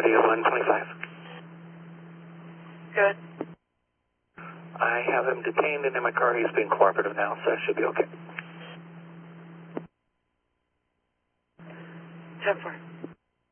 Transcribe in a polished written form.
visibility of 125. Good. I have him detained and in my car. He's being cooperative now, so it should be okay. 10-4.